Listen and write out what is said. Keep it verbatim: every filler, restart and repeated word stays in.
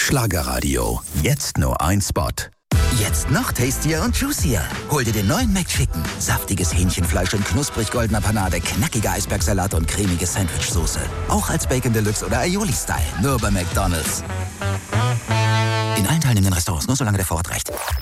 Schlagerradio. Jetzt nur ein Spot. Jetzt noch tastier und juicier. Hol dir den neuen McChicken. Saftiges Hähnchenfleisch in knusprig goldener Panade, knackiger Eisbergsalat und cremige Sandwichsoße. Auch als Bacon Deluxe oder Aioli-Style. Nur bei McDonald's. In allen teilnehmenden Restaurants, nur solange der Vorrat reicht.